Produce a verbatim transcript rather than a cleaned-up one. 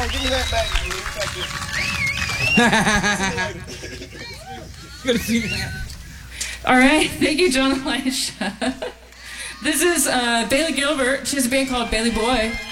on, give me that back. Good to see you, man. All right, thank you, John Elisha. This is uh, Bailey Gilbert. She has a band called Bailey Boy.